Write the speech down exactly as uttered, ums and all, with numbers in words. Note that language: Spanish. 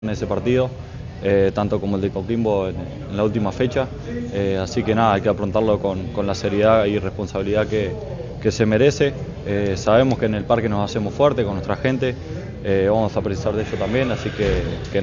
en ese partido, eh, tanto como el de Coquimbo en, en la última fecha, eh, así que nada, hay que afrontarlo con, con la seriedad y responsabilidad que, que se merece. Eh, sabemos que en el parque nos hacemos fuerte con nuestra gente, eh, vamos a precisar de ello también, así que, que